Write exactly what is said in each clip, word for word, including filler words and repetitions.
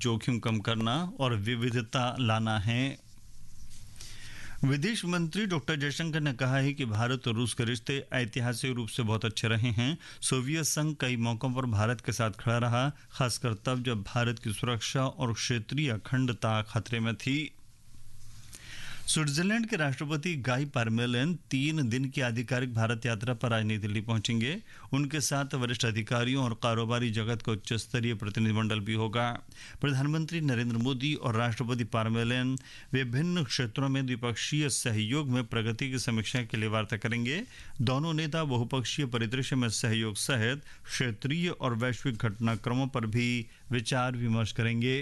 जोखिम कम करना और विविधता लाना है। विदेश मंत्री डॉक्टर जयशंकर ने कहा है कि भारत और रूस के रिश्ते ऐतिहासिक रूप से बहुत अच्छे रहे हैं। सोवियत संघ कई मौकों पर भारत के साथ खड़ा रहा, खासकर तब जब भारत की सुरक्षा और क्षेत्रीय अखंडता खतरे में थी। स्विट्जरलैंड के राष्ट्रपति गाई पारमेलिन तीन दिन की आधिकारिक भारत यात्रा पर आज नई दिल्ली पहुंचेंगे। उनके साथ वरिष्ठ अधिकारियों और कारोबारी जगत का उच्च स्तरीय प्रतिनिधिमंडल भी होगा। प्रधानमंत्री नरेंद्र मोदी और राष्ट्रपति पारमेलिन विभिन्न क्षेत्रों में द्विपक्षीय सहयोग में प्रगति की समीक्षा के लिए वार्ता करेंगे। दोनों नेता बहुपक्षीय परिदृश्य में सहयोग सहित क्षेत्रीय और वैश्विक घटनाक्रमों पर भी विचार विमर्श करेंगे।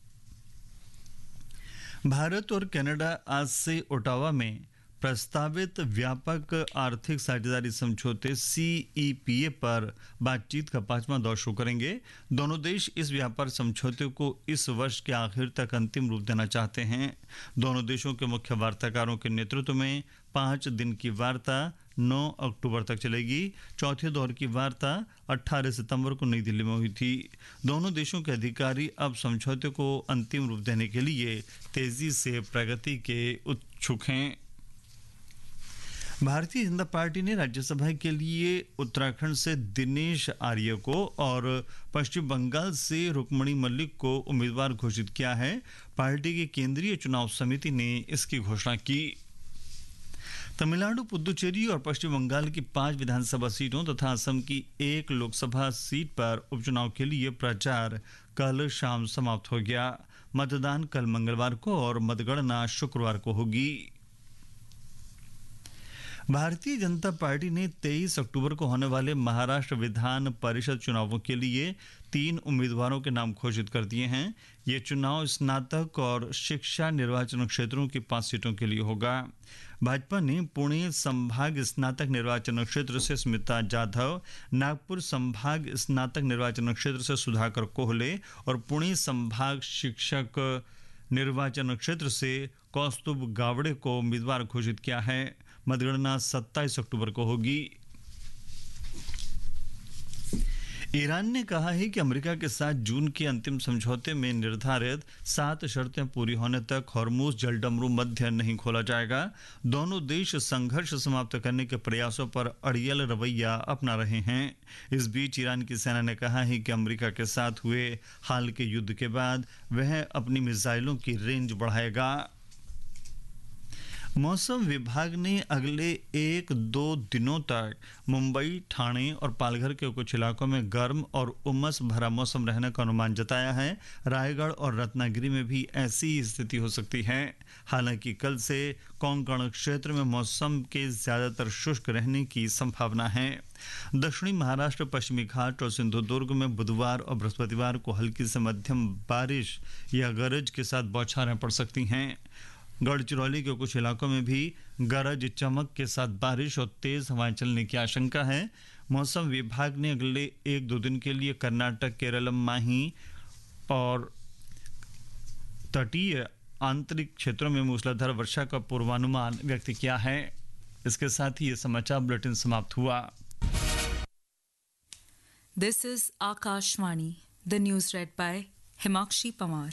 भारत और कनाडा आज से ओटावा में प्रस्तावित व्यापक आर्थिक साझेदारी समझौते सी ई पी ए पर बातचीत का पांचवा दौर शुरू करेंगे। दोनों देश इस व्यापार समझौते को इस वर्ष के आखिर तक अंतिम रूप देना चाहते हैं। दोनों देशों के मुख्य वार्ताकारों के नेतृत्व में पाँच दिन की वार्ता नौ अक्टूबर तक चलेगी। चौथे दौर की वार्ता अठारह सितंबर को नई दिल्ली में हुई थी। दोनों देशों के अधिकारी अब समझौते को अंतिम रूप देने के लिए तेजी से प्रगति के उत्सुक हैं। भारतीय जनता पार्टी ने राज्यसभा के लिए उत्तराखंड से दिनेश आर्य को और पश्चिम बंगाल से रुक्मणी मल्लिक को उम्मीदवार घोषित किया है। पार्टी की केंद्रीय चुनाव समिति ने इसकी घोषणा की। तमिलनाडु, पुदुचेरी और पश्चिम बंगाल की पांच विधानसभा सीटों तथा असम की एक लोकसभा सीट पर उपचुनाव के लिए प्रचार कल शाम समाप्त हो गया। मतदान कल मंगलवार को और मतगणना शुक्रवार को होगी। भारतीय जनता पार्टी ने तेईस अक्टूबर को होने वाले महाराष्ट्र विधान परिषद चुनावों के लिए तीन उम्मीदवारों के नाम घोषित कर दिए हैं। ये चुनाव स्नातक और शिक्षा निर्वाचन क्षेत्रों की पांच सीटों के लिए होगा। भाजपा ने पुणे संभाग स्नातक निर्वाचन क्षेत्र से स्मिता जाधव, नागपुर संभाग स्नातक निर्वाचन क्षेत्र से सुधाकर कोहले और पुणे संभाग शिक्षक निर्वाचन क्षेत्र से कौस्तुभ गावड़े को उम्मीदवार घोषित किया है। मतगणना सत्ताईस अक्टूबर को होगी। ईरान ने कहा है कि अमेरिका के साथ जून के अंतिम समझौते में निर्धारित सात शर्तें पूरी होने तक हॉर्मुज जलडमरू मध्य नहीं खोला जाएगा। दोनों देश संघर्ष समाप्त करने के प्रयासों पर अड़ियल रवैया अपना रहे हैं। इस बीच ईरान की सेना ने कहा है कि अमेरिका के साथ हुए हाल के युद्ध के बाद वह अपनी मिसाइलों की रेंज बढ़ाएगा। मौसम विभाग ने अगले एक दो दिनों तक मुंबई, ठाणे और पालघर के कुछ इलाकों में गर्म और उमस भरा मौसम रहने का अनुमान जताया है। रायगढ़ और रत्नागिरी में भी ऐसी ही स्थिति हो सकती है। हालांकि कल से कोंकण क्षेत्र में मौसम के ज्यादातर शुष्क रहने की संभावना है। दक्षिणी महाराष्ट्र, पश्चिमी घाट और सिंधुदुर्ग में बुधवार और बृहस्पतिवार को हल्की से मध्यम बारिश या गरज के साथ बौछारें पड़ सकती हैं। गढ़चिरौली के कुछ इलाकों में भी गरज चमक के साथ बारिश और तेज हवाएं चलने की आशंका है। मौसम विभाग ने अगले एक दो दिन के लिए कर्नाटक, केरलम, माही और तटीय आंतरिक क्षेत्रों में मूसलाधार वर्षा का पूर्वानुमान व्यक्त किया है। इसके साथ ही ये समाचार बुलेटिन समाप्त हुआ। This is Akashvani, the news red bye Himakshi Pawar.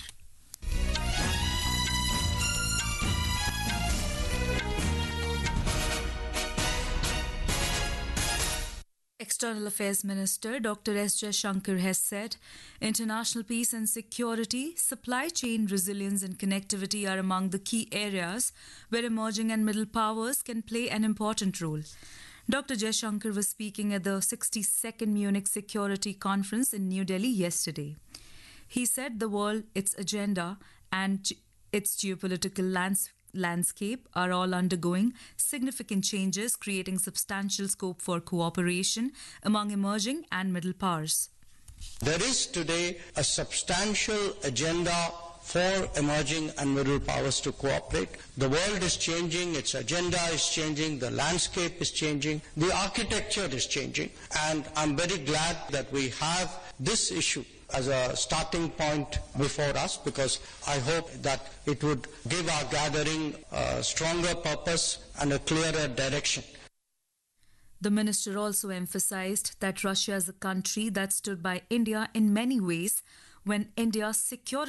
External Affairs Minister Doctor S. Jaishankar has said international peace and security, supply chain resilience and connectivity are among the key areas where emerging and middle powers can play an important role. Doctor Jaishankar was speaking at the sixty-second Munich Security Conference in New Delhi yesterday. He said the world, its agenda and its geopolitical landscape landscape are all undergoing significant changes, creating substantial scope for cooperation among emerging and middle powers. There is today a substantial agenda for emerging and middle powers to cooperate. The world is changing, its agenda is changing, the landscape is changing, the architecture is changing, and I'm very glad that we have this issue as a starting point before us, because I hope that it would give our gathering a stronger purpose and a clearer direction. The minister also emphasized that Russia is a country that stood by India in many ways when India's security